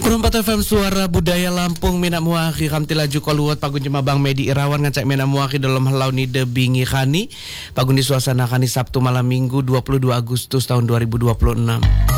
Perempat FM Suara Budaya Lampung Mina muaki kamti laju kaluat pagun Jemabang Medi Irawan ngacak Mina muaki dalam halau ni de bingi khani pagun di suasana khani Sabtu malam Minggu 22 Agustus tahun 2026.